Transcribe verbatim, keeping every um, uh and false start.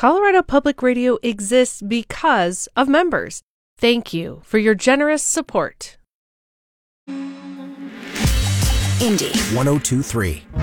Colorado Public Radio exists because of members. Thank you for your generous support. Indy one oh two point three.